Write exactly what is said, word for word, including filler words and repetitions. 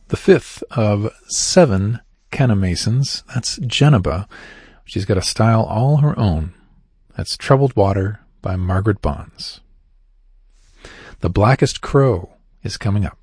the fifth of seven Kenna Masons. That's Geneba. She's got a style all her own. That's Troubled Water by Margaret Bonds. The Blackest Crow is coming up.